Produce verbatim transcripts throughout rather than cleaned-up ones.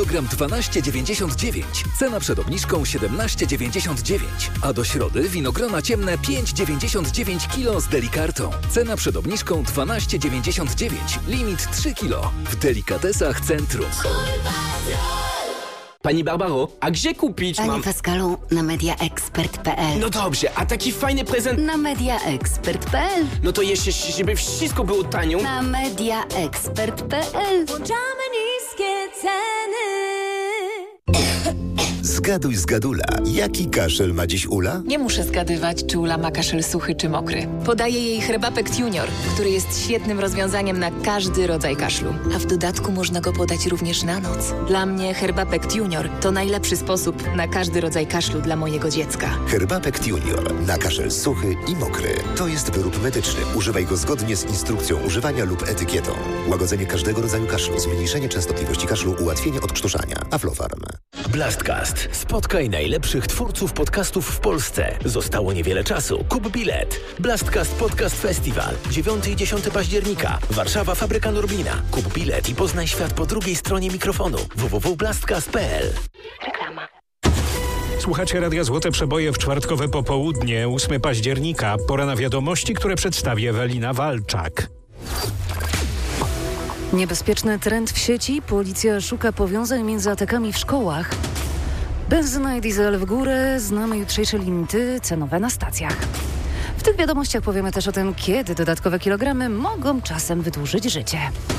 kilogram dwanaście dziewięćdziesiąt dziewięć. Cena przed obniżką siedemnaście dziewięćdziesiąt dziewięć. A do środy winogrona ciemne pięć dziewięćdziesiąt dziewięć kilo z Delikartą. Cena przed obniżką dwanaście dziewięćdziesiąt dziewięć. Limit trzy kilo. W Delikatesach Centrum. Pani Barbaro, a gdzie kupić Panie mam... Pascalu, na mediaexpert kropka p l. No dobrze, a taki fajny prezent... Na mediaexpert kropka p l. No to jeszcze, żeby wszystko było tanio... Na mediaexpert kropka p l. Włączamy niskie ceny. Zgaduj, zgadula. Jaki kaszel ma dziś Ula? Nie muszę zgadywać, czy Ula ma kaszel suchy czy mokry. Podaję jej Herbapekt Junior, który jest świetnym rozwiązaniem na każdy rodzaj kaszlu. A w dodatku można go podać również na noc. Dla mnie Herbapekt Junior to najlepszy sposób na każdy rodzaj kaszlu dla mojego dziecka. Herbapekt Junior na kaszel suchy i mokry. To jest wyrób medyczny. Używaj go zgodnie z instrukcją używania lub etykietą. Łagodzenie każdego rodzaju kaszlu, zmniejszenie częstotliwości kaszlu, ułatwienie odkrztuszania. Aflofarm. Blastcast. Spotkaj najlepszych twórców podcastów w Polsce. Zostało niewiele czasu. Kup bilet. Blastcast Podcast Festival. dziewiątego i dziesiątego października. Warszawa, Fabryka Norblina. Kup bilet i poznaj świat po drugiej stronie mikrofonu. w w w kropka blastcast kropka p l. Reklama. Słuchacie Radia Złote Przeboje w czwartkowe popołudnie, ósmego października. Pora na wiadomości, które przedstawi Ewelina Walczak. Niebezpieczny trend w sieci. Policja szuka powiązań między atakami w szkołach. Benzyna i diesel w górę. Znamy jutrzejsze limity cenowe na stacjach. W tych wiadomościach powiemy też o tym, kiedy dodatkowe kilogramy mogą czasem wydłużyć życie.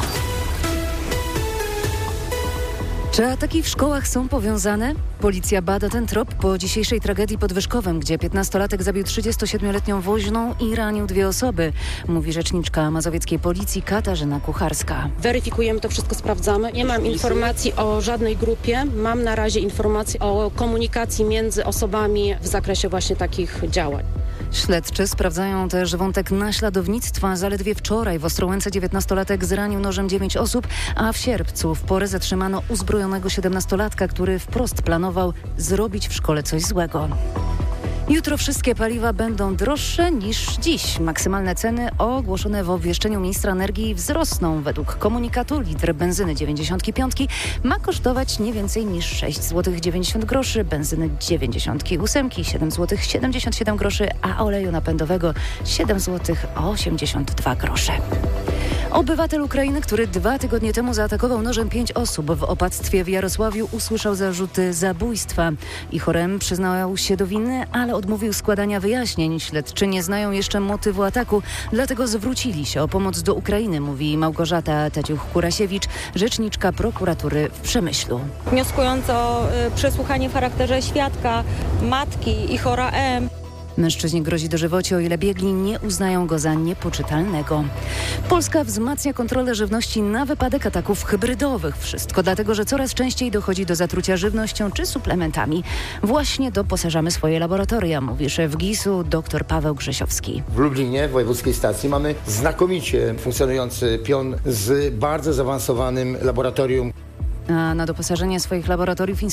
Czy ataki w szkołach są powiązane? Policja bada ten trop po dzisiejszej tragedii pod Wyszkowem, gdzie piętnastolatek zabił trzydziestosiedmioletnią woźną i ranił dwie osoby, mówi rzeczniczka mazowieckiej policji Katarzyna Kucharska. Weryfikujemy to wszystko, sprawdzamy. Nie mam informacji o żadnej grupie. Mam na razie informacje o komunikacji między osobami w zakresie właśnie takich działań. Śledczy sprawdzają też wątek naśladownictwa. Zaledwie wczoraj w Ostrołęce dziewiętnastolatek zranił nożem dziewięć osób, a w sierpcu w porę zatrzymano uzbrojonego siedemnastolatka, który wprost planował zrobić w szkole coś złego. Jutro wszystkie paliwa będą droższe niż dziś. Maksymalne ceny ogłoszone w obwieszczeniu ministra energii wzrosną. Według komunikatu litr benzyny dziewięćdziesiąt pięć ma kosztować nie więcej niż sześć złotych dziewięćdziesiąt groszy, benzyny dziewięćdziesiąt osiem siedem złotych siedemdziesiąt siedem groszy, a oleju napędowego siedem złotych osiemdziesiąt dwa grosze. Obywatel Ukrainy, który dwa tygodnie temu zaatakował nożem pięć osób w opactwie w Jarosławiu, usłyszał zarzuty zabójstwa. Ichorem przyznał się do winy, ale odmówił składania wyjaśnień. Śledczy nie znają jeszcze motywu ataku, dlatego zwrócili się o pomoc do Ukrainy, mówi Małgorzata Taciuch-Kurasiewicz, rzeczniczka prokuratury w Przemyślu. Wnioskując o y, przesłuchanie w charakterze świadka matki Ichora M. Mężczyźnie grozi dożywocie, o ile biegli nie uznają go za niepoczytalnego. Polska wzmacnia kontrolę żywności na wypadek ataków hybrydowych. Wszystko dlatego, że coraz częściej dochodzi do zatrucia żywnością czy suplementami. Właśnie doposażamy swoje laboratoria, mówi szef gisu dr Paweł Grzesiowski. W Lublinie, w wojewódzkiej stacji, mamy znakomicie funkcjonujący pion z bardzo zaawansowanym laboratorium. A na doposażenie swoich laboratoriów